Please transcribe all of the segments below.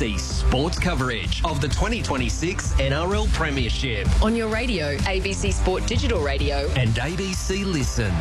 ABC Sports coverage of the 2026 NRL Premiership On your radio, ABC Sport Digital Radio. and ABC Listen.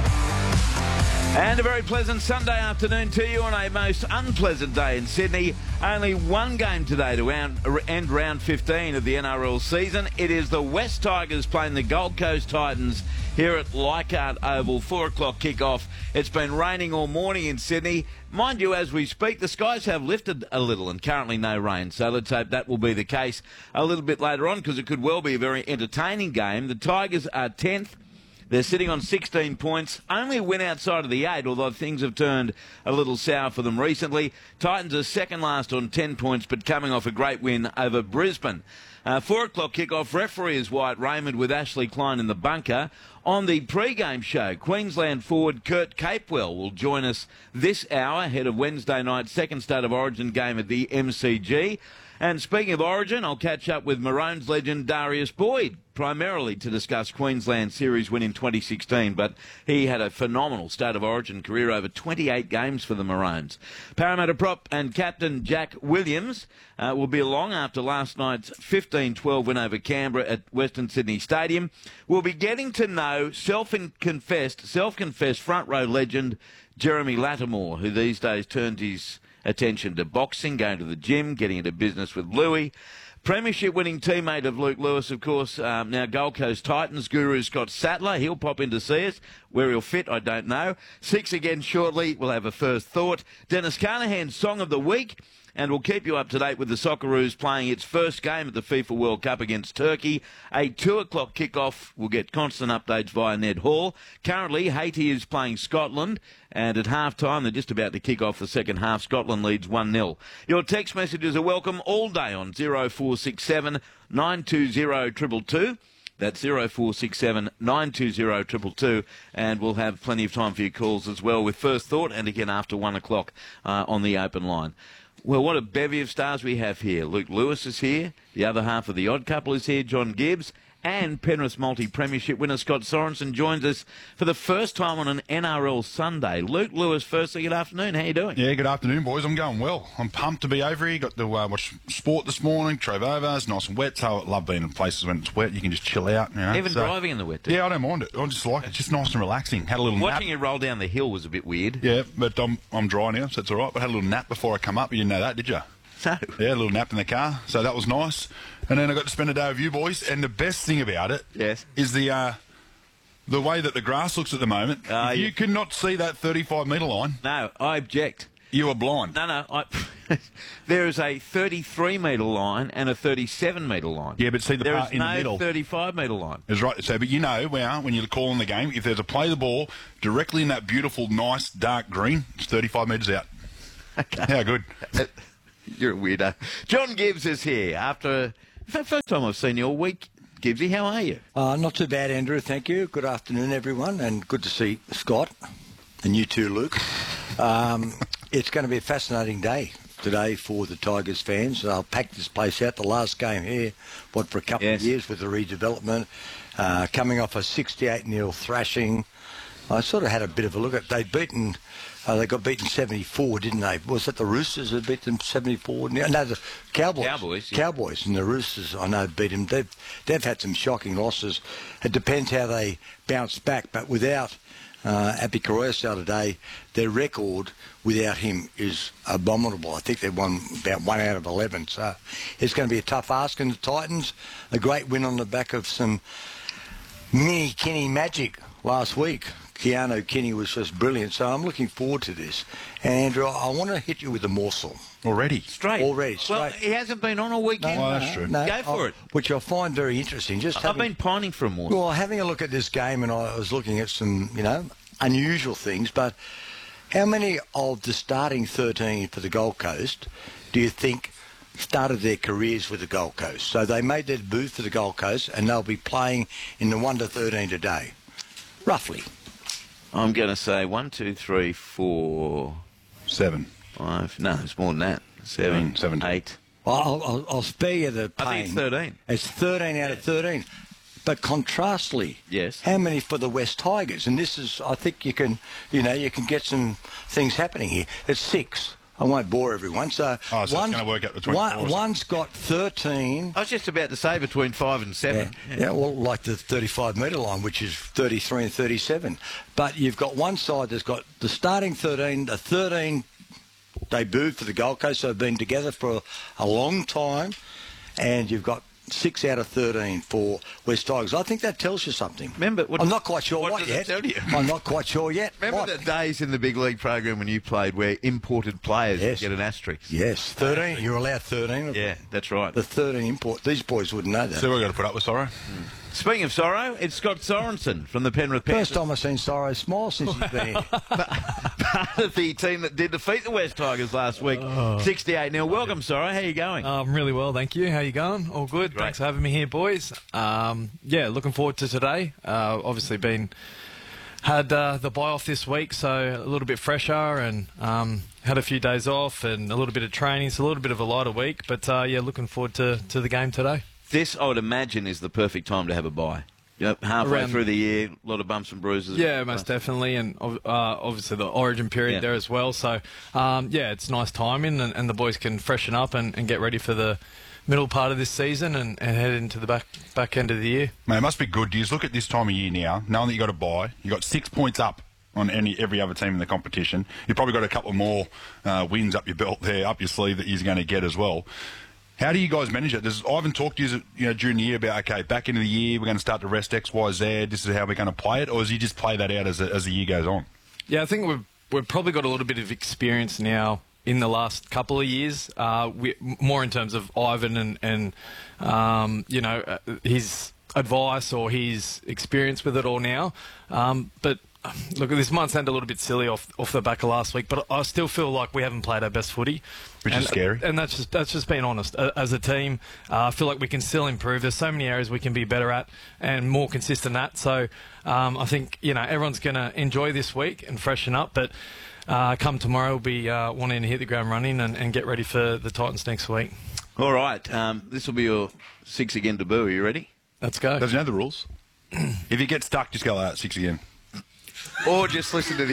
And a very pleasant Sunday afternoon to you on a most unpleasant day in Sydney. Only one game today to end round 15 of the NRL season. It is the West Tigers playing the Gold Coast Titans here at Leichhardt Oval, 4 o'clock kickoff. It's been raining all morning in Sydney. Mind you, as we speak, the skies have lifted a little and currently no rain. So let's hope that will be the case a little bit later on, because it could well be a very entertaining game. The Tigers are 10th. They're sitting on 16 points, only a win outside of the 8, although things have turned a little sour for them recently. Titans are second last on 10 points, but coming off a great win over Brisbane. 4 o'clock kickoff, referee is Wyatt Raymond with Ashley Klein in the bunker. On the pre-game show, Queensland forward Kurt Capewell will join us this hour ahead of Wednesday night's second State of Origin game at the MCG. And speaking of Origin, I'll catch up with Maroons legend Darius Boyd, primarily to discuss Queensland's series win in 2016, but he had a phenomenal State of Origin career, over 28 games for the Maroons. Parramatta prop and captain Jack Williams will be along after last night's 15-12 win over Canberra at Western Sydney Stadium. We'll be getting to know self-confessed front row legend Jeremy Lattimore, who these days turned his attention to boxing, going to the gym, getting into business with Louis. Premiership winning teammate of Luke Lewis, of course, now Gold Coast Titans guru Scott Sattler. He'll pop in to see us. Where he'll fit, I don't know. 6 again shortly. We'll have a first thought. Dennis Carnahan's Song of the Week. And we'll keep you up to date with the Socceroos playing its first game at the FIFA World Cup against Turkey. A 2 o'clock kickoff. We'll get constant updates via Ned Hall. Currently, Haiti is playing Scotland. And at half-time, they're just about to kick off the second half. Scotland leads 1-0. Your text messages are welcome all day on 0467 920 222. That's 0467 920 222. And we'll have plenty of time for your calls as well with First Thought and again after 1 o'clock on the open line. Well, what a bevy of stars we have here. Luke Lewis is here. The other half of the odd couple is here, John Gibbs. And Penrith multi-premiership winner Scott Sorensen joins us for the first time on an NRL Sunday. Luke Lewis, firstly, good afternoon. How you doing? Yeah, good afternoon, boys. I'm going well. I'm pumped to be over here. Got to watch sport this morning. Drove over. It's nice and wet. So I love being in places when it's wet. You can just chill out. You know? Even driving in the wet, Yeah, I don't mind it. I just like it. It's just nice and relaxing. Had a little Watching nap. it roll down the hill was a bit weird. Yeah, but I'm dry now, so it's all right. But I had a little nap before I come up. You didn't know that, did you? No. Yeah, a little nap in the car. So that was nice. And then I got to spend a day with you boys. And the best thing about it is the way that the grass looks at the moment. You could not see that 35-metre line. No, I object. You are blind. No. There is a 33-metre line and a 37-metre line. Yeah, but see the part in the middle. There is no 35-metre line. That's right. So, but you know, when you're calling the game, if there's a play the ball directly in that beautiful, nice, dark green, it's 35 metres out. Okay. How good. You're a weirdo. John Gibbs is here after... First time I've seen you all week. Gibbsy, how are you? Not too bad, Andrew. Thank you. Good afternoon, everyone, and good to see Scott and you too, Luke. It's going to be a fascinating day today for the Tigers fans. They'll pack this place out. The last game here, for a couple of years with the redevelopment, coming off a 68-0 thrashing. I sort of had a bit of a look at. They got beaten 74, didn't they? Was it the Roosters that beat them 74? No, the Cowboys. Cowboys and the Roosters, I know, beat them. They've had some shocking losses. It depends how they bounce back, but without Api Carousel today, their record without him is abominable. I think they've won about 1 out of 11. So it's going to be a tough ask. And the Titans, a great win on the back of some mini Kenny magic last week. Keanu Kenny was just brilliant, so I'm looking forward to this. And Andrew, I want to hit you with a morsel. Already? Straight. Well, he hasn't been on all weekend. No, that's true. Go for it. Which I find very interesting. I've been pining for a morsel. Well, having a look at this game, and I was looking at some, unusual things, but how many of the starting 13 for the Gold Coast do you think started their careers with the Gold Coast? So they made their debut for the Gold Coast, and they'll be playing in the 1 to 13 today, roughly. I'm going to say 1, 2, 3, 4... 7. 5... No, it's more than that. 7, 8... I'll spare you the pain. I think it's 13. It's 13 out of 13. But contrastly, how many for the West Tigers? And this is, I think you can get some things happening here. It's 6. I won't bore everyone. So, it's going to work out between one's got 13. I was just about to say between 5 and 7. Yeah, well, like the 35-metre line, which is 33 and 37. But you've got one side that's got the starting 13, the 13 debuted for the Gold Coast, so they've been together for a long time, and you've got 6 out of 13 for West Tigers. I think that tells you something. Remember, I'm not quite sure what yet. Tell you? I'm not quite sure yet. Remember the days in the big league program when you played where imported players get an asterisk? Yes, 13. You're allowed 13. Yeah, that's right. The 13 import. These boys wouldn't know that. So we've got to put up with Sorrow. Speaking of Sorrow, it's Scott Sorensen from the Penrith Panthers. First time I've seen Sorrow smile since he's been here. Part of the team that did defeat the West Tigers last week, 68-0. Welcome, Sorrow. How are you going? I'm really well, thank you. How you going? All good. Great. Thanks for having me here, boys. Looking forward to today. Obviously had the bye off this week, so a little bit fresher, and had a few days off and a little bit of training, so a little bit of a lighter week. But looking forward to the game today. This, I would imagine, is the perfect time to have a bye. You know, halfway through the year, a lot of bumps and bruises. Yeah, most definitely, and obviously the Origin period there as well. So, it's nice timing, and the boys can freshen up and get ready for the middle part of this season and head into the back end of the year. Man, it must be good. You just look at this time of year now, knowing that you got a bye, you got 6 points up on every other team in the competition. You've probably got a couple more wins up your belt there, up your sleeve that you're going to get as well. How do you guys manage it? Does Ivan talk to you, during the year about, okay, back into the year, we're going to start to rest X, Y, Z, this is how we're going to play it, or does he just play that out as the year goes on? Yeah, I think we've probably got a little bit of experience now in the last couple of years, more in terms of Ivan and his advice or his experience with it all now. But look, this might sound a little bit silly off the back of last week, but I still feel like we haven't played our best footy. Which is scary. And that's just being honest. As a team, I feel like we can still improve. There's so many areas we can be better at and more consistent at. So I think, everyone's going to enjoy this week and freshen up. But come tomorrow, we'll be wanting to hit the ground running and get ready for the Titans next week. All right. This will be your 6 again debut. Are you ready? Let's go. Does he know the rules? If you get stuck, just go out 6 again. Or just listen to the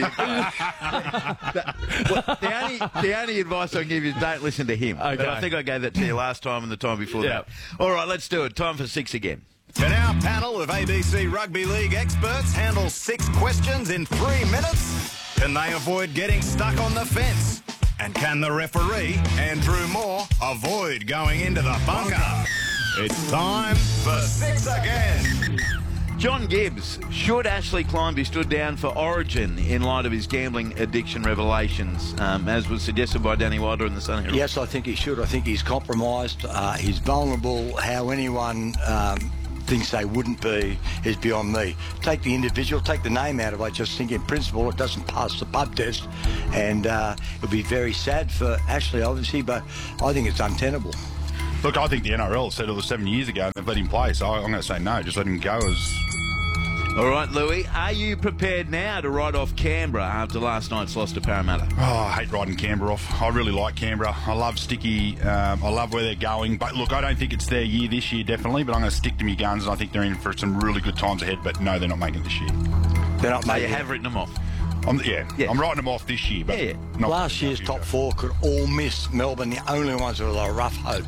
the only advice I can give you is don't listen to him. Okay. But I think I gave that to you last time and the time before that. All right, let's do it. Time for 6 again. Can our panel of ABC Rugby League experts handle 6 questions in 3 minutes? Can they avoid getting stuck on the fence? And can the referee, Andrew Moore, avoid going into the bunker? It's time for 6 again. John Gibbs, should Ashley Klein be stood down for Origin in light of his gambling addiction revelations, as was suggested by Danny Wilder in the Sun Herald? Yes, I think he should. I think he's compromised. He's vulnerable. How anyone thinks they wouldn't be is beyond me. Take the individual, take the name out of it. I just think in principle it doesn't pass the pub test, and it'll be very sad for Ashley, obviously, but I think it's untenable. Look, I think the NRL settled it 7 years ago and they've let him play, so I'm going to say no, just let him go. All right, Louis, are you prepared now to ride off Canberra after last night's loss to Parramatta? Oh, I hate riding Canberra off. I really like Canberra. I love Sticky. I love where they're going. But look, I don't think it's their year this year, definitely, but I'm going to stick to my guns, and I think they're in for some really good times ahead, but no, they're not making it this year. They're not making it. You have written them off? I'm writing them off this year. But not last year's top 4 could all miss Melbourne, the only ones who are a rough hope.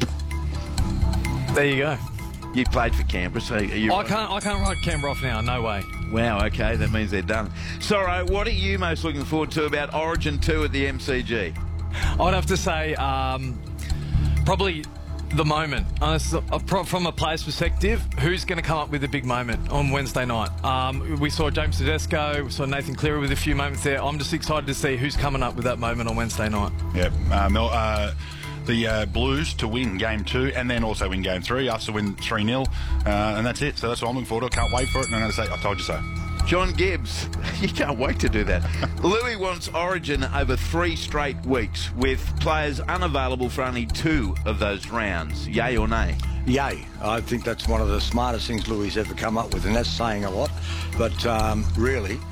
There you go. You played for Canberra, so you. I can't write Canberra off now. No way. Wow. Okay, that means they're done. Sorrow, what are you most looking forward to about Origin 2 at the MCG? I'd have to say probably the moment. From a player's perspective, who's going to come up with a big moment on Wednesday night? We saw James Tedesco, we saw Nathan Cleary with a few moments there. I'm just excited to see who's coming up with that moment on Wednesday night. Yeah, the Blues to win Game 2 and then also win Game 3, us to win 3-0, and that's it. So that's what I'm looking forward to. I can't wait for it, and I'm going to say, I told you so. John Gibbs, you can't wait to do that. Louis wants Origin over 3 straight weeks with players unavailable for only 2 of those rounds. Yay or nay? Yay. I think that's one of the smartest things Louis ever come up with, and that's saying a lot. But really,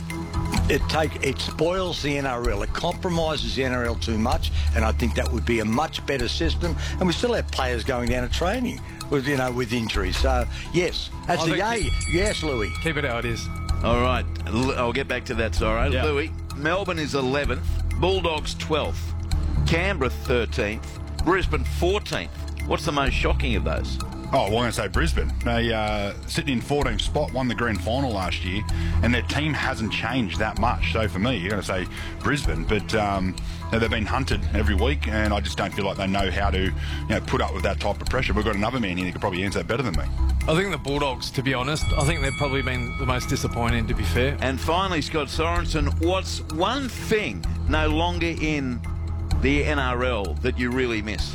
it spoils the NRL. It compromises the NRL too much, and I think that would be a much better system. And we still have players going down to training with injuries. So yes, that's a yay. Yes, Louis. Keep it how it is. All right, I'll get back to that. Sorry, Louis. Melbourne is 11th, Bulldogs 12th. Canberra 13th, Brisbane 14th. What's the most shocking of those? Oh, well, I'm going to say Brisbane. They sitting in 14th spot, won the grand final last year, and their team hasn't changed that much. So for me, you're going to say Brisbane, but they've been hunted every week, and I just don't feel like they know how to put up with that type of pressure. We've got another man here that could probably answer that better than me. I think the Bulldogs, to be honest, I think they've probably been the most disappointing, to be fair. And finally, Scott Sorensen, what's one thing no longer in the NRL that you really miss?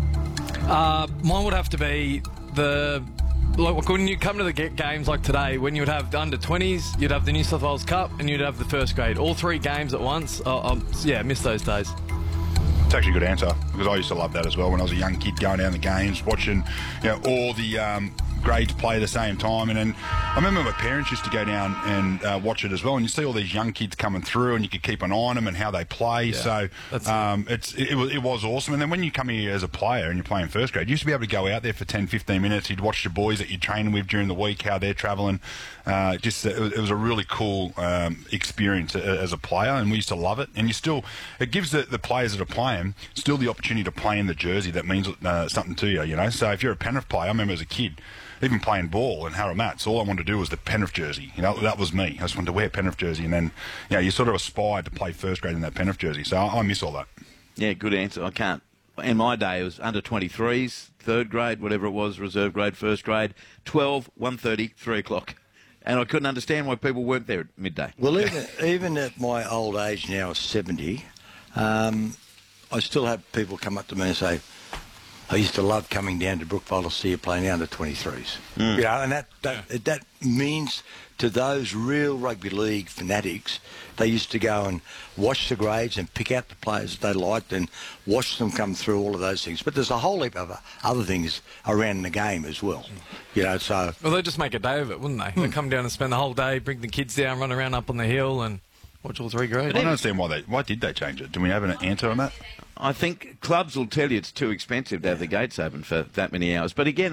Mine would have to be when you come to the games like today, when you would have the under-20s, you'd have the New South Wales Cup, and you'd have the first grade. All three games at once. I miss those days. It's actually a good answer, because I used to love that as well when I was a young kid, going down the games, watching all the grades play at the same time. And then I remember my parents used to go down and watch it as well, and you see all these young kids coming through, and you could keep an eye on them and how they play. Yeah, so it was awesome. And then when you come here as a player and you're playing first grade, you used to be able to go out there for 10-15 minutes. You'd watch your boys that you're training with during the week, how they're travelling. It was a really cool experience as a player, and we used to love it. And it gives the players that are playing still the opportunity to play in the jersey that means something to you. So if you're a Penrith player, I remember as a kid, even playing ball in Harrowmats, all I wanted to do was the Penrith jersey. That was me. I just wanted to wear a Penrith jersey, and then you sort of aspired to play first grade in that Penrith jersey. So I miss all that. Yeah, good answer. I can't. In my day, it was under 23s, third grade, whatever it was, reserve grade, first grade, 12, 1:30, 3 o'clock. And I couldn't understand why people weren't there at midday. Well, even at my old age now, 70, I still have people come up to me and say, I used to love coming down to Brookvale to see you playing under 23s. And that means to those real rugby league fanatics, they used to go and watch the grades and pick out the players that they liked and watch them come through, all of those things. But there's a whole heap of other things around the game as well. So... Well, they'd just make a day of it, wouldn't they? They'd come down and spend the whole day, bring the kids down, run around up on the hill and watch all three grades. I don't understand why did they change it? Do we have an answer on that? I think clubs will tell you it's too expensive to have the gates open for that many hours. But again,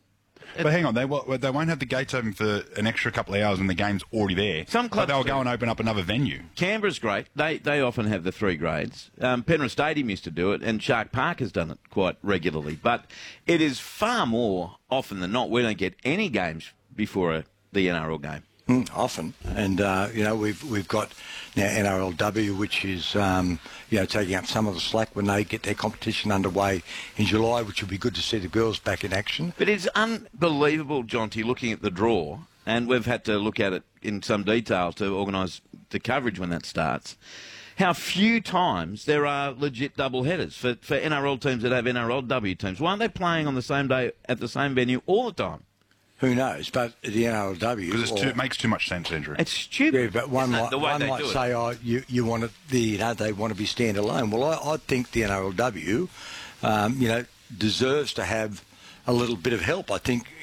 But hang on, they won't have the gates open for an extra couple of hours when the game's already there. Some clubs they'll go and open up another venue. Canberra's great. They often have the three grades. Penrith Stadium used to do it, and Shark Park has done it quite regularly. But it is far more often than not, we don't get any games before the NRL game. Often, and we've got now NRLW, which is taking up some of the slack when they get their competition underway in July, which will be good to see the girls back in action. But it's unbelievable, Jonty, looking at the draw, and we've had to look at it in some detail to organise the coverage when that starts. How few times there are legit double headers for NRL teams that have NRLW teams. Why aren't they playing on the same day at the same venue all the time? Who knows? But the NRLW... Because it makes too much sense, Andrew. It's stupid. Yeah, but one might say, you want they want to be standalone. Well, I think the NRLW, deserves to have a little bit of help. I think,